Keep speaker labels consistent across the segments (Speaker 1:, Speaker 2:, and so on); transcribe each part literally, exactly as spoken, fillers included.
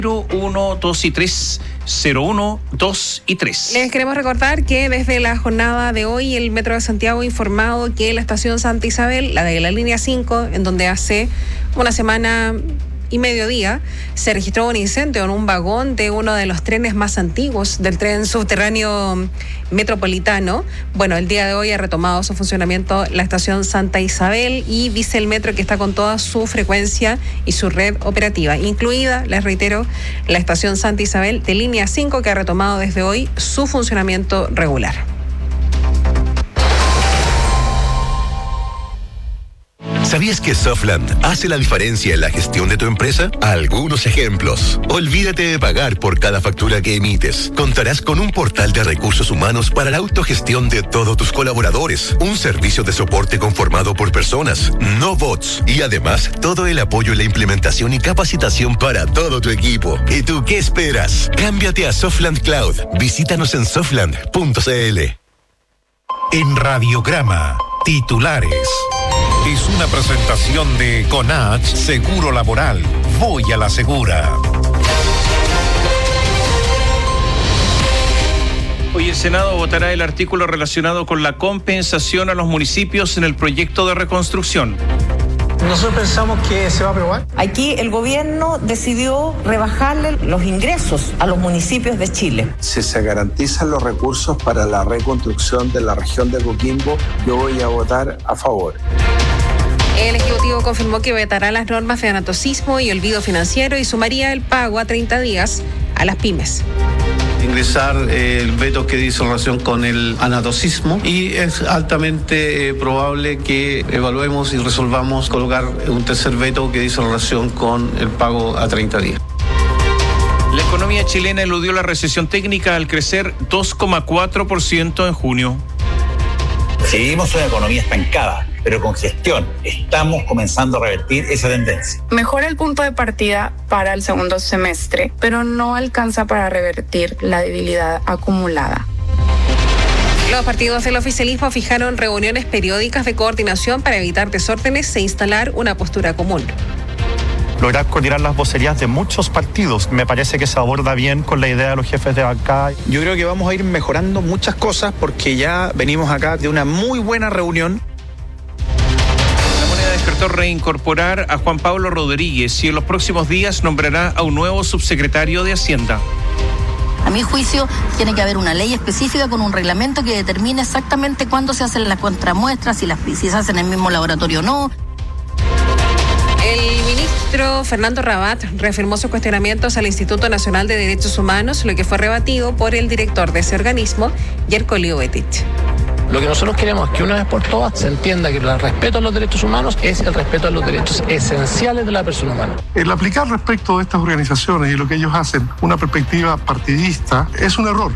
Speaker 1: uno, dos y tres, cero uno, dos y tres.
Speaker 2: Les queremos recordar que desde la jornada de hoy el Metro de Santiago ha informado que la estación Santa Isabel, la de la línea cinco, en donde hace una semana y mediodía se registró un incendio en un vagón de uno de los trenes más antiguos del tren subterráneo metropolitano. Bueno, el día de hoy ha retomado su funcionamiento la estación Santa Isabel y dice el metro que está con toda su frecuencia y su red operativa, incluida, les reitero, la estación Santa Isabel de línea cinco, que ha retomado desde hoy su funcionamiento regular.
Speaker 3: ¿Sabías que Softland hace la diferencia en la gestión de tu empresa? Algunos ejemplos. Olvídate de pagar por cada factura que emites. Contarás con un portal de recursos humanos para la autogestión de todos tus colaboradores. Un servicio de soporte conformado por personas, no bots. Y además, todo el apoyo en la implementación y capacitación para todo tu equipo. ¿Y tú qué esperas? Cámbiate a Softland Cloud. Visítanos en softland punto c l.
Speaker 4: En Radiograma, titulares. Es una presentación de Conach Seguro Laboral. Voy a la segura.
Speaker 1: Hoy el Senado votará el artículo relacionado con la compensación a los municipios en el proyecto de reconstrucción.
Speaker 5: Nosotros pensamos que se va a aprobar.
Speaker 6: Aquí el gobierno decidió rebajarle los ingresos a los municipios de Chile.
Speaker 7: Si se garantizan los recursos para la reconstrucción de la región de Coquimbo, yo voy a votar a favor.
Speaker 2: El Ejecutivo confirmó que vetará las normas de anatocismo y olvido financiero y sumaría el pago a treinta días a las pymes.
Speaker 8: Ingresar eh, el veto que dice relación con el anatocismo y es altamente eh, probable que evaluemos y resolvamos colocar un tercer veto que dice relación con el pago a treinta días.
Speaker 1: La economía chilena eludió la recesión técnica al crecer dos coma cuatro por ciento en junio.
Speaker 9: Seguimos una economía estancada, pero con gestión estamos comenzando a revertir esa tendencia.
Speaker 10: Mejora el punto de partida para el segundo semestre, pero no alcanza para revertir la debilidad acumulada.
Speaker 2: Los partidos del oficialismo fijaron reuniones periódicas de coordinación para evitar desórdenes e instalar una postura común.
Speaker 11: Lograr coordinar las vocerías de muchos partidos. Me parece que se aborda bien con la idea de los jefes de bancada.
Speaker 5: Yo creo que vamos a ir mejorando muchas cosas porque ya venimos acá de una muy buena reunión.
Speaker 1: La Moneda descartó reincorporar a Juan Pablo Rodríguez y en los próximos días nombrará a un nuevo subsecretario de Hacienda.
Speaker 12: A mi juicio, tiene que haber una ley específica con un reglamento que determine exactamente cuándo se hacen las contramuestras, si las si se hacen en el mismo laboratorio o no.
Speaker 2: El ministro Fernando Rabat reafirmó sus cuestionamientos al Instituto Nacional de Derechos Humanos, lo que fue rebatido por el director de ese organismo, Jerko Liubetich.
Speaker 13: Lo que nosotros queremos es que una vez por todas se entienda que el respeto a los derechos humanos es el respeto a los derechos esenciales de la persona humana.
Speaker 14: El aplicar respecto de estas organizaciones y lo que ellos hacen una perspectiva partidista es un error.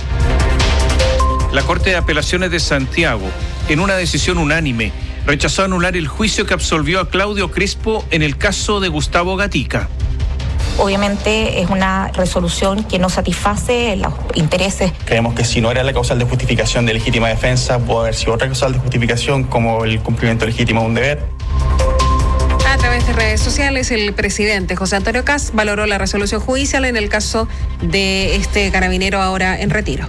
Speaker 1: La Corte de Apelaciones de Santiago, en una decisión unánime, rechazó anular el juicio que absolvió a Claudio Crespo en el caso de Gustavo Gatica.
Speaker 15: Obviamente es una resolución que no satisface los intereses.
Speaker 16: Creemos que si no era la causal de justificación de legítima defensa, puede haber sido otra causal de justificación como el cumplimiento legítimo de un deber.
Speaker 2: A través de redes sociales, el presidente José Antonio Kast valoró la resolución judicial en el caso de este carabinero ahora en retiro.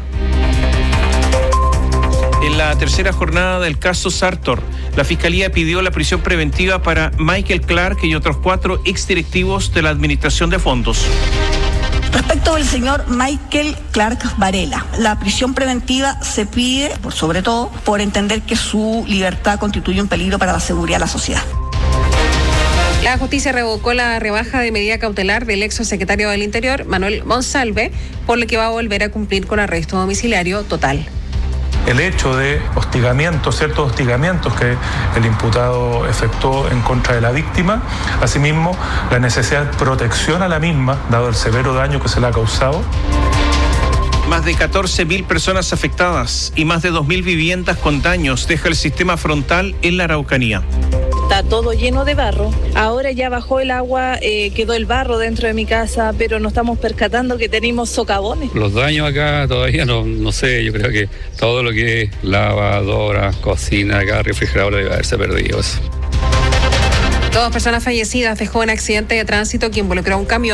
Speaker 1: En la tercera jornada del caso Sartor, la Fiscalía pidió la prisión preventiva para Michael Clark y otros cuatro exdirectivos de la Administración de Fondos.
Speaker 17: Respecto del señor Michael Clark Varela, la prisión preventiva se pide, por sobre todo, por entender que su libertad constituye un peligro para la seguridad de la sociedad.
Speaker 2: La justicia revocó la rebaja de medida cautelar del ex secretario del Interior, Manuel Monsalve, por lo que va a volver a cumplir con arresto domiciliario total.
Speaker 18: El hecho de hostigamientos, ciertos hostigamientos que el imputado efectuó en contra de la víctima, asimismo la necesidad de protección a la misma, dado el severo daño que se le ha causado.
Speaker 1: Más de catorce mil personas afectadas y más de dos mil viviendas con daños deja el sistema frontal en la Araucanía.
Speaker 19: Está todo lleno de barro. Ahora ya bajó el agua, eh, quedó el barro dentro de mi casa, pero nos estamos percatando que tenemos socavones.
Speaker 20: Los daños acá todavía no, no sé, yo creo que todo lo que es lavadora, cocina, acá refrigerador debe haberse perdido eso.
Speaker 2: Dos personas fallecidas dejó un accidente de tránsito que involucró a un camión